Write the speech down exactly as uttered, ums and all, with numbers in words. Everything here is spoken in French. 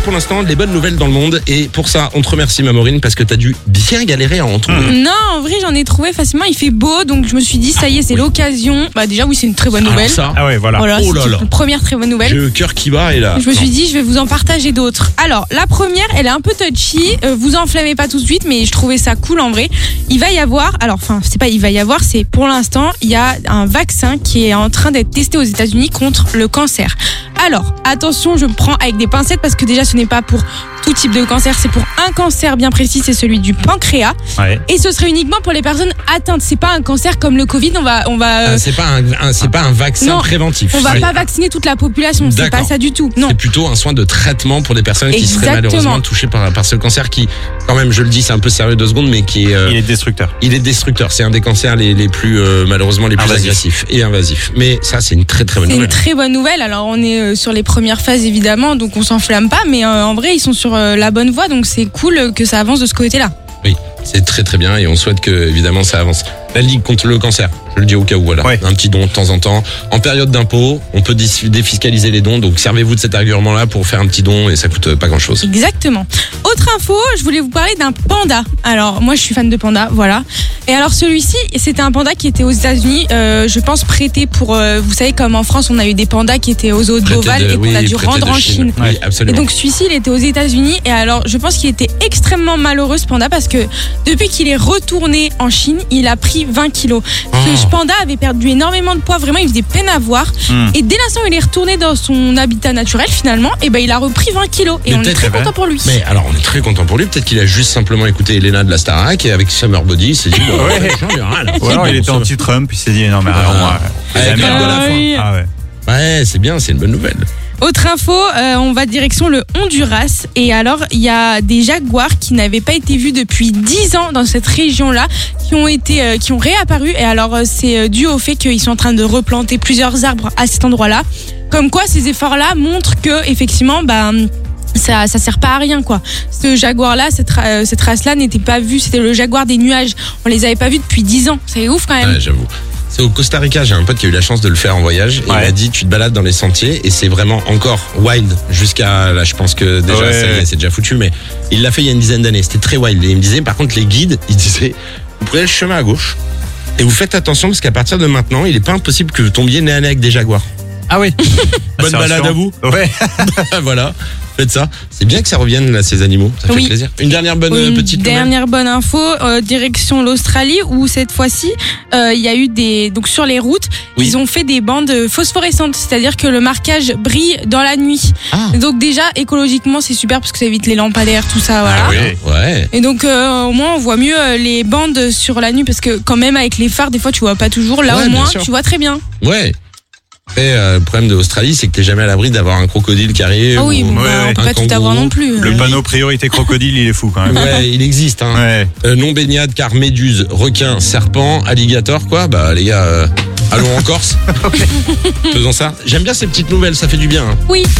pour l'instant les bonnes nouvelles dans le monde. Et pour ça, on te remercie, Maureen, parce que t'as dû bien galérer à en trouver. Non, en vrai, j'en ai trouvé facilement. Il fait beau, donc je me suis dit, ça y est, c'est oui. l'occasion. Bah, déjà, oui, c'est une très bonne nouvelle. Alors ça, Ah ouais, voilà. Voilà, Oh là c'est là. une première très bonne nouvelle. j'ai le cœur qui bat et là. Je me suis non. dit, je vais vous en partager d'autres. Alors, la première, elle est un peu touchy. Euh, vous enflammez pas tout de suite, mais je trouvais ça cool en vrai. Il va y avoir, alors, enfin, c'est pas il va y avoir, c'est pour l'instant, il y a un vaccin qui est en train d'être testé aux États-Unis contre le cancer. Alors, attention, je me prends avec des pincettes parce que déjà, ce n'est pas pour tout type de cancer, c'est pour un cancer bien précis, c'est celui du pancréas. Ouais. Et ce serait uniquement pour les personnes atteintes. C'est pas un cancer comme le Covid. On va, on va, Ah, euh, c'est pas un, un- c'est pas un vaccin Non, préventif. on va C'est- pas vacciner toute la population. C'est D'accord. pas ça du tout. Non. C'est plutôt un soin de traitement pour des personnes qui seraient Exactement. malheureusement touchées par, par ce cancer qui, quand même, je le dis, c'est un peu sérieux deux secondes, mais qui est, euh, Il est destructeur. il est destructeur. C'est un des cancers les, les plus, euh, malheureusement, les plus Invasif. agressifs et invasifs. Mais ça, c'est une très très bonne C'est une nouvelle. très bonne nouvelle. Alors on est euh, sur les premières phases évidemment, donc on s'enflamme pas, mais euh, en vrai ils sont sur euh, la bonne voie, donc c'est cool euh, que ça avance de ce côté-là. Oui, c'est très très bien et on souhaite que, évidemment, ça avance. La Ligue contre le cancer, je le dis au cas où, voilà. Ouais. Un petit don de temps en temps. En période d'impôt, on peut dis- défiscaliser les dons, donc servez-vous de cet argument-là pour faire un petit don et ça coûte euh, pas grand-chose. Exactement. Autre info, je voulais vous parler d'un panda. Alors moi je suis fan de panda, voilà. Et alors celui-ci, c'était un panda qui était aux États-Unis, euh, je pense prêté pour, euh, vous savez comme en France on a eu des pandas qui étaient aux zoo de Prêté Beauval de- et qu'on oui, a dû prêté rendre de en Chine. Oui, Et absolument. donc celui-ci, il était aux États-Unis et alors je pense qu'il était extrêmement malheureux ce panda parce que depuis qu'il est retourné en Chine, il a pris vingt kilos. Ce Oh. panda avait perdu énormément de poids, vraiment il faisait peine à voir. Hmm. Et dès l'instant où il est retourné dans son habitat naturel finalement, et ben il a repris vingt kilos et Mais on est peut-être, très eh ben, content pour lui. Mais alors, on est très content pour lui. Peut-être qu'il a juste simplement écouté Elena de la Starac et avec Summer Body, il s'est dit, bon, Ouais. ouais, j'en ai rien à Ou alors il était anti-Trump, il s'est dit non mais alors moi. Ah, c'est la avec merde. de la Ah fin. oui. Ah ouais. Ouais, c'est bien, c'est une bonne nouvelle. Autre info, euh, on va direction le Honduras. Et alors, il y a des jaguars qui n'avaient pas été vus depuis dix ans dans cette région-là, qui ont été, euh, qui ont réapparu. Et alors, euh, c'est euh, dû au fait qu'ils sont en train de replanter plusieurs arbres à cet endroit-là. Comme quoi, ces efforts-là montrent que, effectivement, bah, ça, ça sert pas à rien, quoi. Ce jaguar-là, cette, ra- euh, cette race-là n'était pas vue. C'était le jaguar des nuages. On les avait pas vus depuis dix ans. C'est ouf quand même. Ouais, j'avoue. C'est au Costa Rica, j'ai un pote qui a eu la chance de le faire en voyage et il Ouais. m'a dit tu te balades dans les sentiers et c'est vraiment encore wild jusqu'à là, je pense que déjà Ouais. ça y est, c'est déjà foutu, mais il l'a fait il y a une dizaine d'années, c'était très wild et il me disait par contre les guides, ils disaient vous prenez le chemin à gauche et vous faites attention parce qu'à partir de maintenant il est pas impossible que vous tombiez nez à nez avec des jaguars. Ah oui. Bonne balade à vous. Ouais. Voilà, faites ça. C'est bien que ça revienne là ces animaux, ça fait Oui. plaisir. Une dernière bonne euh, Une petite nouvelle. dernière bonne info, euh, direction l'Australie où cette fois-ci euh, il y a eu des donc sur les routes Oui. ils ont fait des bandes phosphorescentes, c'est-à-dire que le marquage brille dans la nuit. Ah. Donc déjà écologiquement c'est super parce que ça évite les lampadaires tout ça voilà. Ah oui. Ouais. Et donc euh, au moins on voit mieux euh, les bandes sur la nuit parce que quand même avec les phares des fois tu vois pas toujours, là Ouais, au bien moins sûr. tu vois très bien. Ouais. Après, euh, le problème de l'Australie, c'est que t'es jamais à l'abri d'avoir un crocodile qui arrive. Ah oui, ou- bon, ouais, bah, ouais. on peut Un pas tout avoir kangourou. non plus. Le Euh, panneau priorité crocodile, il est fou quand même. Ouais, il existe. Hein. Ouais. Euh, non baignade car méduse, requin, serpent, alligator, quoi. Bah les gars, euh, allons en Corse. Faisons ça. J'aime bien ces petites nouvelles, ça fait du bien. Hein. Oui.